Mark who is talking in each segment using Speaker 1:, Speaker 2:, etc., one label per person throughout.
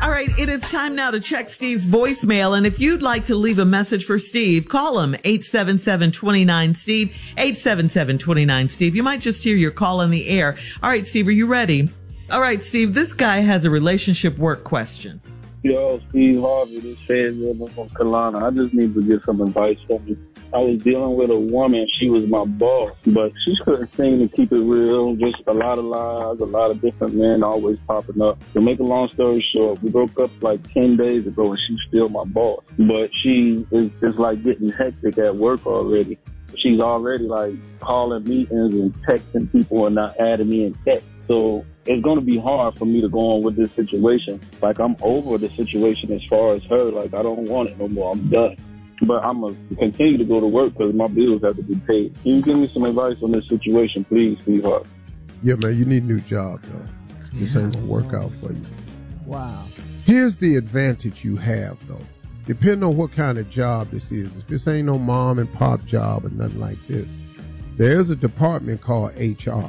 Speaker 1: All right, it is time now to check Steve's voicemail. And if you'd like to leave a message for Steve, call him 877-29-STEVE, 877-29-STEVE. You might just hear your call in the air. All right, Steve, are you ready? All right, Steve, this guy has a relationship work question.
Speaker 2: Yo, Steve Harvey, this is from Kalana. I just need to get some advice from you. I was dealing with a woman. She was my boss, but she couldn't seem to keep it real. Just a lot of lies, a lot of different men always popping up. To make a long story short, we broke up like 10 days ago, and she's still my boss. But she is like getting hectic at work already. She's already like calling meetings and texting people and not adding me in text. So it's going to be hard for me to go on with this situation. Like, I'm over the situation as far as her. Like, I don't want it no more. I'm done. But I'm going to continue to go to work because my bills have to be paid. Can you give me some advice on this situation, please, sweetheart?
Speaker 3: Yeah, man, you need a new job, though. This ain't going to work out for you.
Speaker 4: Wow.
Speaker 3: Here's the advantage you have, though. Depending on what kind of job this is, if this ain't no mom and pop job or nothing like this, there's a department called HR.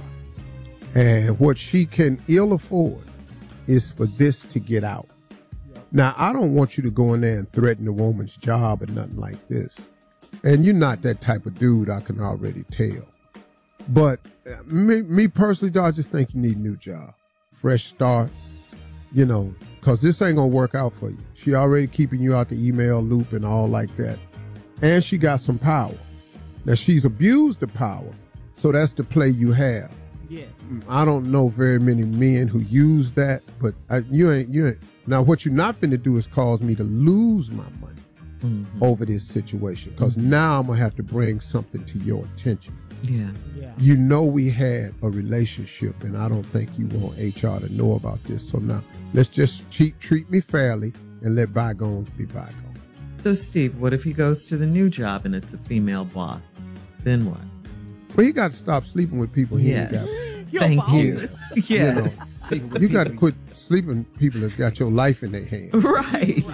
Speaker 3: And what she can ill afford is for this to get out. Now, I don't want you to go in there and threaten a woman's job or nothing like this. And you're not that type of dude, I can already tell. But me personally, though, I just think you need a new job. Fresh start, you know, because this ain't going to work out for you. She already keeping you out the email loop and all like that. And she got some power. Now, she's abused the power, so that's the play you have.
Speaker 4: Yeah.
Speaker 3: I don't know very many men who use that, but you ain't. Now, what you're not finna do is cause me to lose my money over this situation, because now I'm gonna have to bring something to your attention.
Speaker 1: Yeah.
Speaker 3: You know we had a relationship, and I don't think you want HR to know about this. So now, let's just treat me fairly and let bygones be bygones.
Speaker 1: So, Steve, what if he goes to the new job and it's a female boss? Then what?
Speaker 3: Well, he got to stop sleeping with people he ain't got.
Speaker 1: Thank you. Yes.
Speaker 3: You know, you got to quit sleeping with people that's got your life in their hands.
Speaker 1: Right.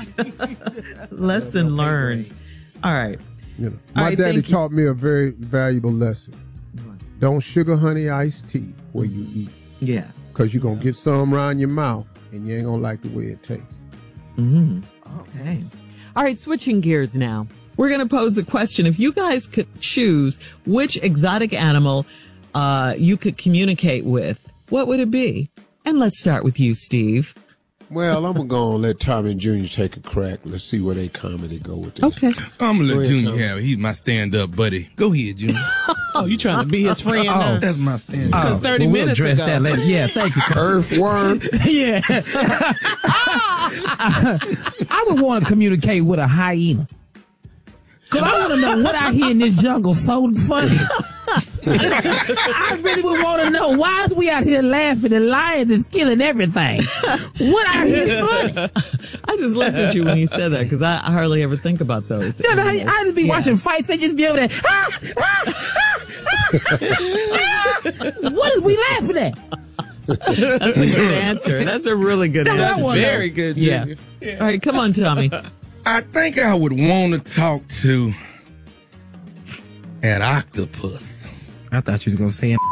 Speaker 1: Lesson learned. All right.
Speaker 3: You know, my daddy taught me a very valuable lesson. Don't sugar honey iced tea where you eat.
Speaker 1: Yeah.
Speaker 3: Because you're going to get some around your mouth and you ain't going to like the way it tastes.
Speaker 1: Okay. All right, switching gears now. We're going to pose a question. If you guys could choose which exotic animal you could communicate with, what would it be? And let's start with you, Steve.
Speaker 3: Well, I'm going to go and let Tommy and Junior take a crack. Let's see where they comedy go with this.
Speaker 1: Okay.
Speaker 5: I'm going to let Junior have it. He's my stand-up buddy. Go ahead, Junior.
Speaker 4: Oh, you trying to be his friend now?
Speaker 5: That's my stand-up.
Speaker 4: Because 30 minutes
Speaker 6: address
Speaker 4: ago.
Speaker 6: that later. Yeah, thank you.
Speaker 3: Earthworm.
Speaker 6: Yeah. I would want to communicate with a hyena. Because I want to know what I hear in this jungle so funny. I really would want to know, why is we out here laughing and lions is killing everything? What I hear is funny.
Speaker 1: I just looked at you when you said that because I hardly ever think about those.
Speaker 6: You know, I just be watching fights and just be over there. What is we laughing at?
Speaker 1: That's a good answer. That's a really good answer.
Speaker 4: That's very good, Junior.
Speaker 1: Yeah. All right, come on, Tommy.
Speaker 5: I think I would want to talk to an octopus.
Speaker 6: I thought you was going to say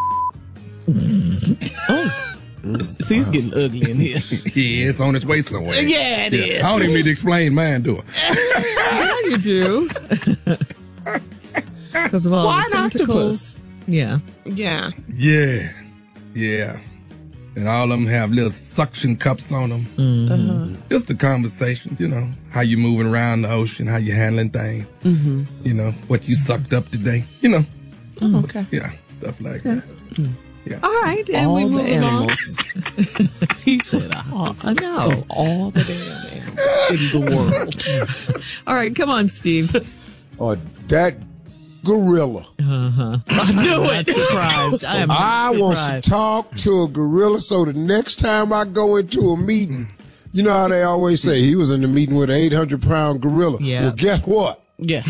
Speaker 4: See, it's getting ugly in here.
Speaker 5: Yeah, it's on its way somewhere.
Speaker 4: Yeah, it is.
Speaker 5: I don't even need to explain mine to her.
Speaker 1: Yeah, you do. Because of all
Speaker 4: Why
Speaker 1: the
Speaker 4: an
Speaker 1: tentacles.
Speaker 4: octopus?
Speaker 1: Yeah.
Speaker 4: Yeah.
Speaker 5: Yeah. And all of them have little suction cups on them.
Speaker 1: Mm-hmm.
Speaker 5: Just the conversation, you know, how you moving around the ocean, how you handling things.
Speaker 4: Mm-hmm.
Speaker 5: You know, what you sucked up today. You know.
Speaker 1: Mm-hmm.
Speaker 4: Okay.
Speaker 5: Yeah, stuff like that. Yeah.
Speaker 1: All right, and
Speaker 4: All
Speaker 1: we
Speaker 4: the
Speaker 1: move along.
Speaker 4: animals. He said,
Speaker 1: I know.
Speaker 4: all the damn animals in the world.
Speaker 1: All right, come on, Steve.
Speaker 3: Or that gorilla.
Speaker 1: I knew it. Surprised.
Speaker 3: I want to talk to a gorilla so the next time I go into a meeting, you know how they always say he was in the meeting with an 800-pound gorilla.
Speaker 1: Yeah.
Speaker 3: Well, guess what?
Speaker 4: Yeah.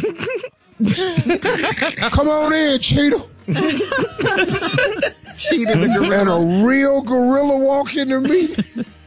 Speaker 3: Come on in, Cheetah.
Speaker 1: Cheetah the gorilla.
Speaker 3: And a real gorilla walk in the meeting.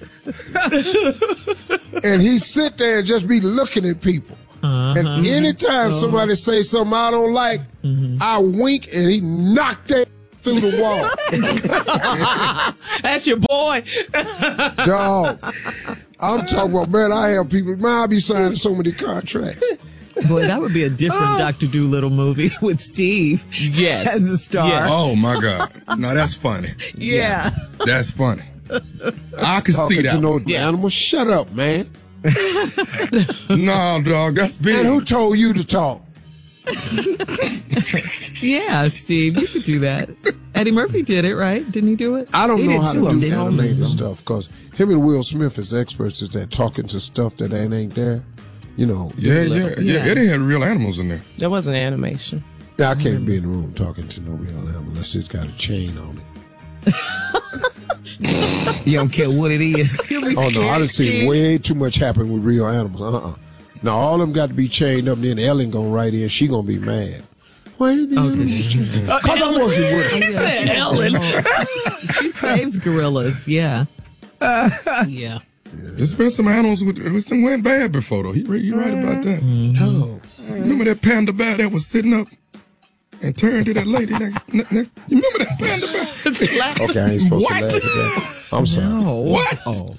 Speaker 3: And he sit there and just be looking at people. And anytime somebody say something I don't like, I wink and he knocked that through the wall.
Speaker 4: That's your boy.
Speaker 3: Dog. I'm talking about, man, I have people, man, I be signing so many contracts.
Speaker 1: Boy, that would be a different Dr. Dolittle movie with Steve as a star.
Speaker 4: Yes.
Speaker 5: Oh, my God. No, that's funny.
Speaker 1: Yeah.
Speaker 5: That's funny. I can see that.
Speaker 3: You know, animals, shut up, man.
Speaker 5: No, dog, that's big.
Speaker 3: And who told you to talk?
Speaker 1: Yeah, Steve, you could do that. Eddie Murphy did it, right? Didn't he do it?
Speaker 3: I don't
Speaker 4: He
Speaker 3: know
Speaker 4: did
Speaker 3: how
Speaker 4: two of
Speaker 3: to
Speaker 4: them,
Speaker 3: do animated
Speaker 4: didn't he?
Speaker 3: stuff because him and Will Smith is experts at that, talking to stuff that ain't there. You know.
Speaker 5: Yeah. Eddie had real animals in there.
Speaker 4: That wasn't animation.
Speaker 3: I can't be in the room talking to no real animal unless it's got a chain on it.
Speaker 6: You don't care what it is.
Speaker 3: Oh, no, I done seen way too much happen with real animals. Now, all of them got to be chained up, and then Ellen gonna write in. She gonna be mad. Why are the animals chained? Because I'm working with her.
Speaker 1: Ellen. She saves gorillas, yeah.
Speaker 4: Yeah.
Speaker 5: There's been some animals with some went bad before, though. You're right about that.
Speaker 4: Oh.
Speaker 5: Remember that panda bear that was sitting up and turned to that lady next? You remember that panda bear?
Speaker 3: Okay, I ain't supposed to laugh at that. I'm sorry.
Speaker 1: Oh.
Speaker 5: What?
Speaker 1: Oh.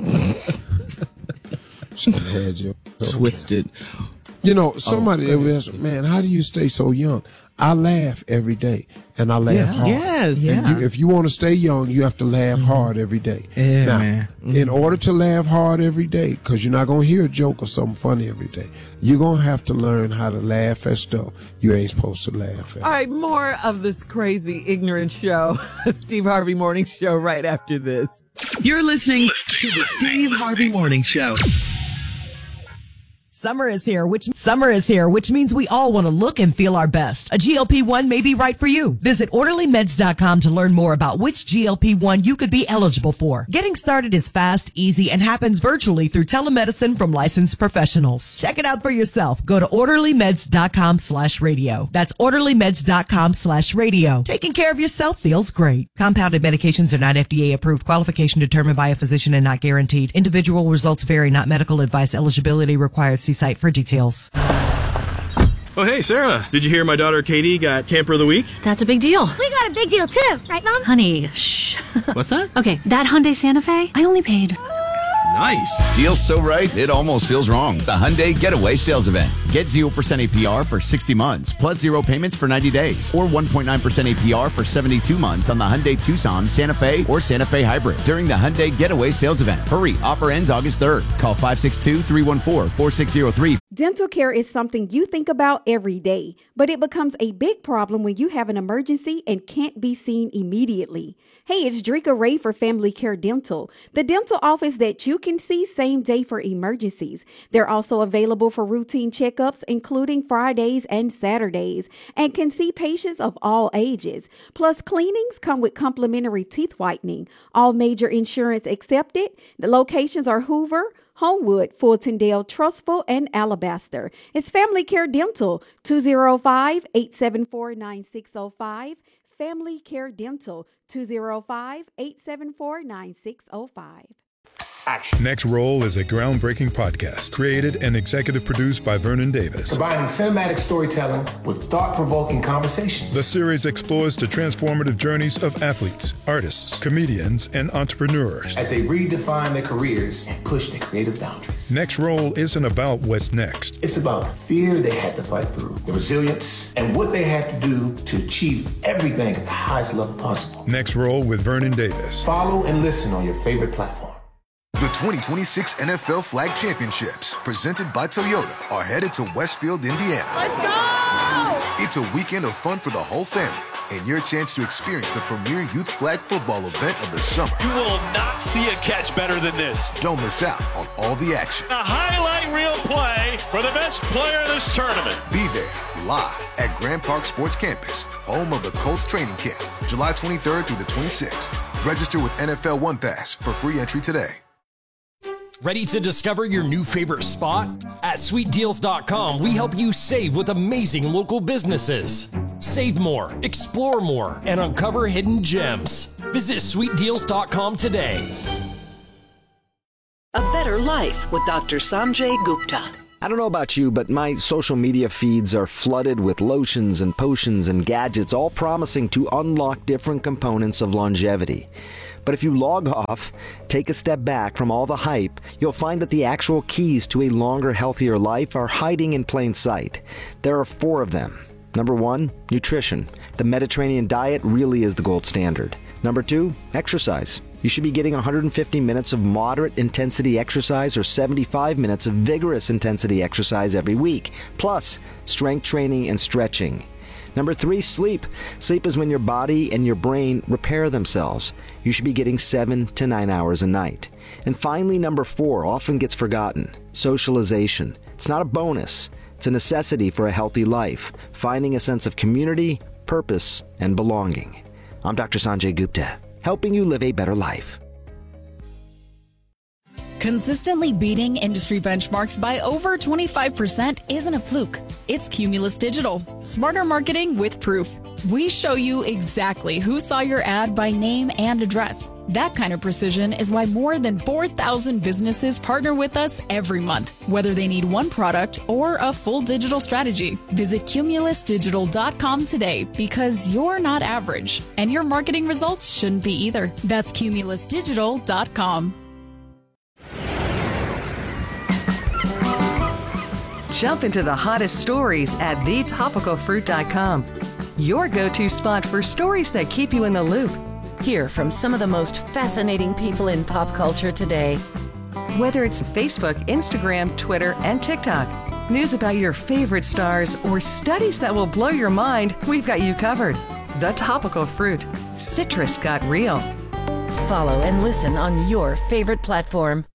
Speaker 3: Should've had you.
Speaker 4: Twisted.
Speaker 3: You know, somebody ever asked, man, how do you stay so young? I laugh every day, and I laugh hard.
Speaker 4: Yes.
Speaker 3: And if you want to stay young, you have to laugh hard every day.
Speaker 6: Yeah,
Speaker 3: now,
Speaker 6: man.
Speaker 3: in order to laugh hard every day, because you're not going to hear a joke or something funny every day, you're going to have to learn how to laugh at stuff you ain't supposed to laugh at.
Speaker 1: All right, more of this crazy, ignorant show. Steve Harvey Morning Show right after this.
Speaker 7: You're listening to the Steve Harvey Morning Show.
Speaker 8: Summer is here, which means we all want to look and feel our best. A GLP-1 may be right for you. Visit OrderlyMeds.com to learn more about which GLP-1 you could be eligible for. Getting started is fast, easy, and happens virtually through telemedicine from licensed professionals. Check it out for yourself. Go to OrderlyMeds.com/radio. That's OrderlyMeds.com/radio. Taking care of yourself feels great. Compounded medications are not FDA approved. Qualification determined by a physician and not guaranteed. Individual results vary, not medical advice. Eligibility required. See site for details.
Speaker 9: Oh, hey, Sarah. Did you hear my daughter Katie got Camper of the Week?
Speaker 10: That's a big deal.
Speaker 11: We got a big deal too, right, Mom?
Speaker 10: Honey, shh.
Speaker 9: What's that?
Speaker 10: Okay, that Hyundai Santa Fe, I only paid.
Speaker 9: Nice.
Speaker 12: Deal's so right, it almost feels wrong. The Hyundai Getaway Sales Event. Get 0% APR for 60 months, plus 0 payments for 90 days, or 1.9% APR for 72 months on the Hyundai Tucson, Santa Fe, or Santa Fe Hybrid during the Hyundai Getaway Sales Event. Hurry, offer ends August 3rd. Call 562-314-4603.
Speaker 13: Dental care is something you think about every day, but it becomes a big problem when you have an emergency and can't be seen immediately. Hey, it's Drika Ray for Family Care Dental, the dental office that you can see same day for emergencies. They're also available for routine checkups, including Fridays and Saturdays, and can see patients of all ages. Plus, cleanings come with complimentary teeth whitening. All major insurance accepted. The locations are Hoover, Homewood, Fultondale, Trustful, and Alabaster. It's Family Care Dental, 205-874-9605. Family Care Dental, 205-874-9605.
Speaker 14: Next Roll is a groundbreaking podcast created and executive produced by Vernon Davis.
Speaker 15: Combining cinematic storytelling with thought-provoking conversations.
Speaker 14: The series explores the transformative journeys of athletes, artists, comedians, and entrepreneurs
Speaker 15: as they redefine their careers and push their creative boundaries.
Speaker 14: Next Roll isn't about what's next.
Speaker 15: It's about the fear they had to fight through, the resilience, and what they had to do to achieve everything at the highest level possible.
Speaker 14: Next Roll with Vernon Davis.
Speaker 15: Follow and listen on your favorite platform.
Speaker 16: The 2026 NFL Flag Championships, presented by Toyota, are headed to Westfield, Indiana.
Speaker 11: Let's go!
Speaker 16: It's a weekend of fun for the whole family and your chance to experience the premier youth flag football event of the summer.
Speaker 17: You will not see a catch better than this.
Speaker 16: Don't miss out on all the action.
Speaker 17: A highlight reel play for the best player of this tournament.
Speaker 16: Be there live at Grand Park Sports Campus, home of the Colts training camp, July 23rd through the 26th. Register with NFL One Pass for free entry today.
Speaker 18: Ready to discover your new favorite spot? At SweetDeals.com, we help you save with amazing local businesses. Save more, explore more, and uncover hidden gems. Visit SweetDeals.com today.
Speaker 19: A better life with Dr. Sanjay Gupta. I don't know about you, but my social media feeds are flooded with lotions and potions and gadgets, all promising to unlock different components of longevity. But if you log off, take a step back from all the hype, you'll find that the actual keys to a longer, healthier life are hiding in plain sight. There are 4 of them. Number 1, nutrition. The Mediterranean diet really is the gold standard. Number 2, exercise. You should be getting 150 minutes of moderate intensity exercise or 75 minutes of vigorous intensity exercise every week, plus strength training and stretching. Number 3, sleep. Sleep is when your body and your brain repair themselves. You should be getting 7 to 9 hours a night. And finally, number 4 often gets forgotten. Socialization. It's not a bonus. It's a necessity for a healthy life. Finding a sense of community, purpose, and belonging. I'm Dr. Sanjay Gupta, helping you live a better life.
Speaker 20: Consistently beating industry benchmarks by over 25% isn't a fluke. It's Cumulus Digital. Smarter marketing with proof. We show you exactly who saw your ad by name and address. That kind of precision is why more than 4,000 businesses partner with us every month, whether they need one product or a full digital strategy. Visit cumulusdigital.com today because you're not average, and your marketing results shouldn't be either. That's cumulusdigital.com.
Speaker 21: Jump into the hottest stories at thetopicalfruit.com. Your go-to spot for stories that keep you in the loop.
Speaker 22: Hear from some of the most fascinating people in pop culture today.
Speaker 21: Whether it's Facebook, Instagram, Twitter, and TikTok, news about your favorite stars, or studies that will blow your mind, we've got you covered. The Topical Fruit. Citrus got real.
Speaker 22: Follow and listen on your favorite platform.